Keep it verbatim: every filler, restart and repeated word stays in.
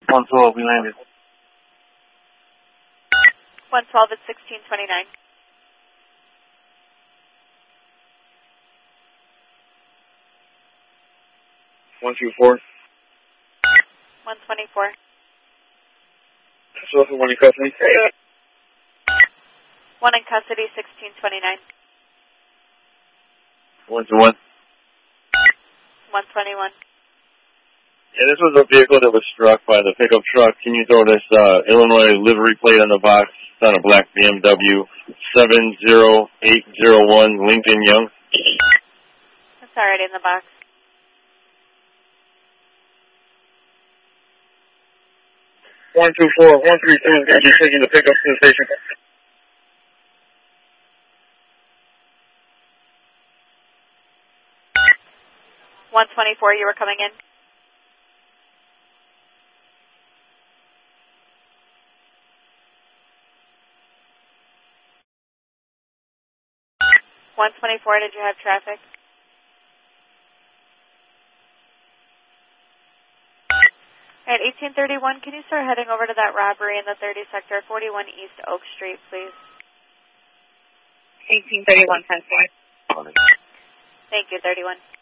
one twelve, we landed. one twelve at sixteen twenty-nine. one two four. one twenty-four. So for one in custody. One in custody, sixteen twenty-nine. one to one. one twenty-one. Yeah, this was a vehicle that was struck by the pickup truck. Can you throw this uh, Illinois livery plate on the box? It's on a black B M W seven zero eight zero one Lincoln Young. It's already in the box. one two four, one three two, just taking the pickup to the station. one twenty-four, you were coming in. one twenty-four, did you have traffic? At eighteen thirty-one, can you start heading over to that robbery in the thirty sector, forty-one East Oak Street, please? eighteen thirty-one, ten four. Thank you, thirty-one.